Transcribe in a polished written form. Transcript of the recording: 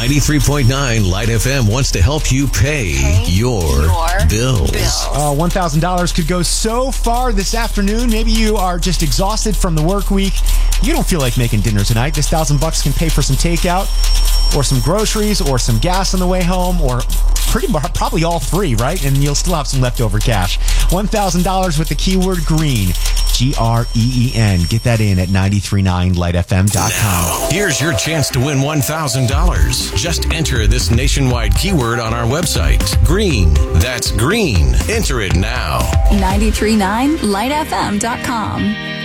93.9 Light FM wants to help you pay your bills. $1,000 could go so far this afternoon. Maybe you are just exhausted from the work week. You don't feel like making dinner tonight. This $1,000 can pay for some takeout or some groceries or some gas on the way home, or probably all three, right? And you'll still have some leftover cash. $1,000 with the keyword green. GREEN. Get that in at 939lightfm.com. Now, here's your chance to win $1,000. Just enter this nationwide keyword on our website. Green. That's green. Enter it now. 939lightfm.com.